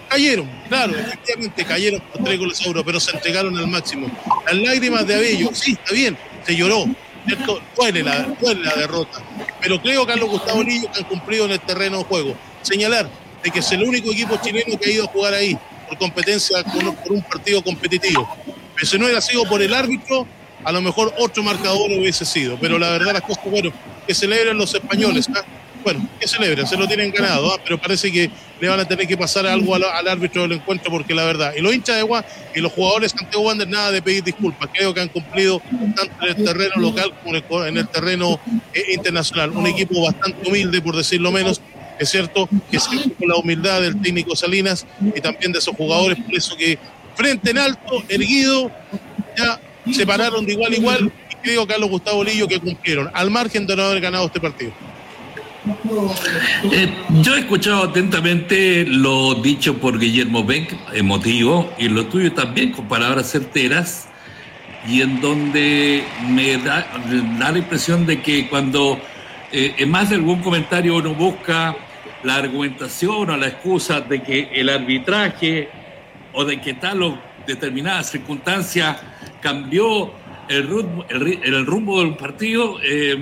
Cayeron, claro, efectivamente cayeron por 3 goles a 1, pero se entregaron al máximo. Las lágrimas de Abello, sí, está bien, se lloró, ¿cierto? Duele la derrota, pero creo, Carlos Gustavo Lillo, que han cumplido en el terreno de juego. Señalar de que es el único equipo chileno que ha ido a jugar ahí, por competencia, por un partido competitivo. Pero si no hubiera sido por el árbitro, a lo mejor otro marcador hubiese sido, pero la verdad las cosas, bueno, que celebren los españoles, ¿eh? Bueno, que celebren, se lo tienen ganado, pero parece que le van a tener que pasar algo al árbitro del encuentro, porque la verdad, y los hinchas de Guas y los jugadores de Santiago Wanderers, nada de pedir disculpas, creo que han cumplido tanto en el terreno local como en el terreno internacional, un equipo bastante humilde, por decirlo menos, es cierto, que siempre con la humildad del técnico Salinas y también de esos jugadores, por eso que frente en alto, erguido, ya se pararon de igual a igual, y creo, Carlos Gustavo Lillo, que cumplieron, al margen de no haber ganado este partido. Yo he escuchado atentamente lo dicho por Guillermo Beck, emotivo, y lo tuyo también, con palabras certeras, y en donde me da la impresión de que cuando en más de algún comentario uno busca la argumentación o la excusa de que el arbitraje o de que tal o determinada circunstancia cambió el rumbo del partido,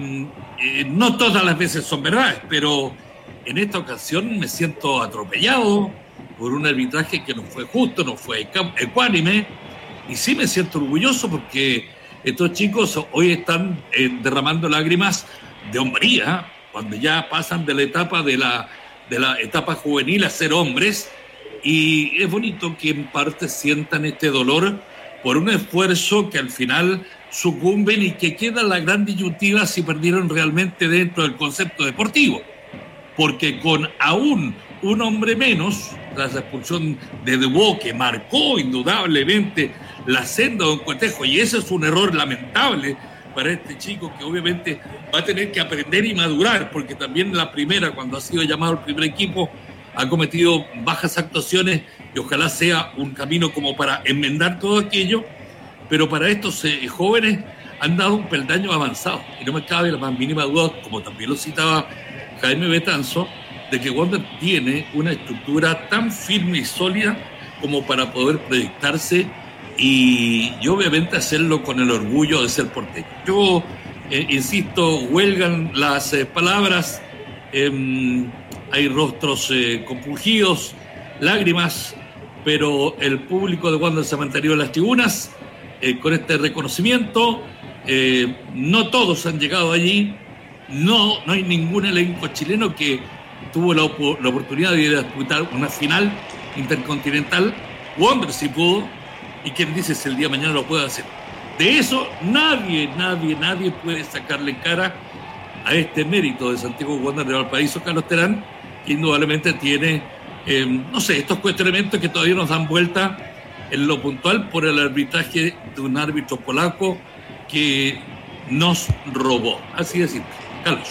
no todas las veces son verdades, pero en esta ocasión me siento atropellado por un arbitraje que no fue justo, no fue ecuánime, y sí me siento orgulloso porque estos chicos hoy están derramando lágrimas de hombría, cuando ya pasan de la etapa de la etapa juvenil a ser hombres, y es bonito que en parte sientan este dolor por un esfuerzo que al final sucumben y que queda la gran disyuntiva si perdieron realmente dentro del concepto deportivo, porque con aún un hombre menos, tras la expulsión de Dubó, que marcó indudablemente la senda de Don Cotejo, y ese es un error lamentable para este chico que obviamente va a tener que aprender y madurar, porque también la primera, cuando ha sido llamado al primer equipo, ha cometido bajas actuaciones y ojalá sea un camino como para enmendar todo aquello, pero para estos jóvenes han dado un peldaño avanzado y no me cabe la más mínima duda, como también lo citaba Jaime Betanzo, de que Wander tiene una estructura tan firme y sólida como para poder proyectarse y obviamente hacerlo con el orgullo de ser porteño. Yo insisto, huelgan las palabras, hay rostros compungidos, lágrimas, pero el público de Wander se ha mantenido en las tribunas con este reconocimiento. No todos han llegado allí, no hay ningún elenco chileno que tuvo la oportunidad de disputar una final intercontinental. Wander sí pudo, y quien dice si el día de mañana lo puede hacer. De eso nadie puede sacarle cara a este mérito de Santiago Wander de Valparaíso, Carlos Terán, que indudablemente tiene, estos cuestionamientos que todavía nos dan vuelta en lo puntual por el arbitraje de un árbitro polaco que nos robó. Así de simple. Carlos.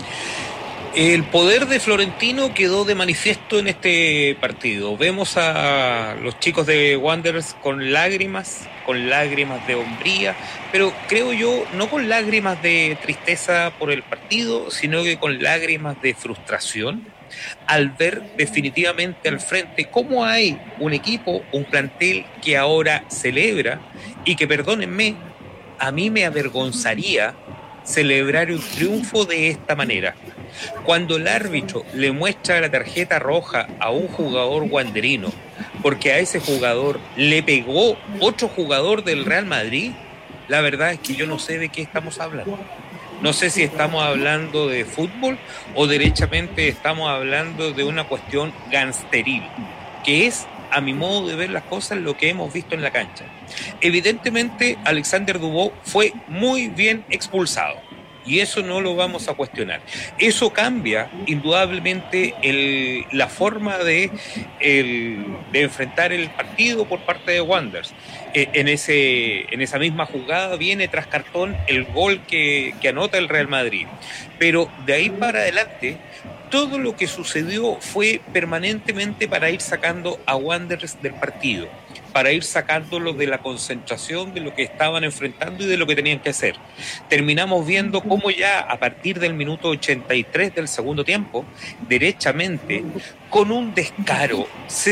El poder de Florentino quedó de manifiesto en este partido. Vemos a los chicos de Wanderers con lágrimas de hombría, pero creo yo, no con lágrimas de tristeza por el partido, sino que con lágrimas de frustración al ver definitivamente al frente cómo hay un equipo, un plantel que ahora celebra y que, perdónenme, a mí me avergonzaría celebrar un triunfo de esta manera. Cuando el árbitro le muestra la tarjeta roja a un jugador wanderino porque a ese jugador le pegó otro jugador del Real Madrid, la verdad es que yo no sé de qué estamos hablando. No sé si estamos hablando de fútbol o derechamente estamos hablando de una cuestión gangsteril, que es, a mi modo de ver las cosas, lo que hemos visto en la cancha. Evidentemente, Alexander Dubó fue muy bien expulsado, y eso no lo vamos a cuestionar. Eso cambia indudablemente la forma de enfrentar el partido por parte de Wanderers. En esa misma jugada viene tras cartón el gol que anota el Real Madrid. Pero de ahí para adelante, todo lo que sucedió fue permanentemente para ir sacando a Wanderers del partido, para ir sacándolo de la concentración de lo que estaban enfrentando y de lo que tenían que hacer. Terminamos viendo cómo ya a partir del minuto 83 del segundo tiempo, derechamente, con un descaro,